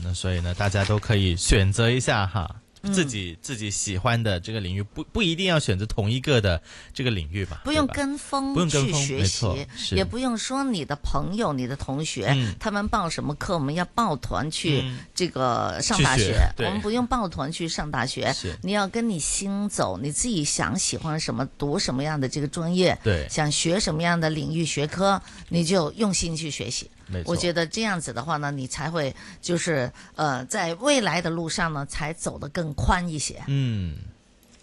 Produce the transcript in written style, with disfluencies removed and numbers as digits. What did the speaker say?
所以呢，大家都可以选择一下哈。自己喜欢的这个领域，不一定要选择同一个的这个领域吧， 不用跟风去学习，也不用说你的朋友、你的同学，他们报什么课，我们要抱团去这个上大学。我们不用抱团去上大学，你要跟你心走，你自己想喜欢什么，读什么样的这个专业， 对， 想学什么样的领域学科，你就用心去学习。我觉得这样子的话呢，你才会就是在未来的路上呢，才走得更宽一些。